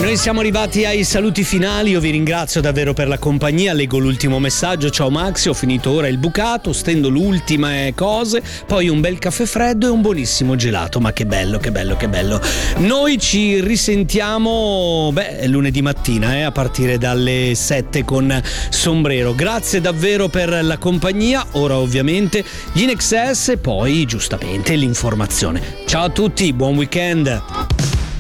noi siamo arrivati ai saluti finali, io vi ringrazio davvero per la compagnia, leggo l'ultimo messaggio: ciao Maxi, ho finito ora il bucato, stendo le ultime cose, poi un bel caffè freddo e un buonissimo gelato, ma che bello, che bello, che bello. Noi ci risentiamo lunedì mattina a partire dalle 7 con Sombrero. Grazie davvero per la compagnia, ora ovviamente gli In Excess e poi giustamente l'informazione. Ciao a tutti, buon weekend.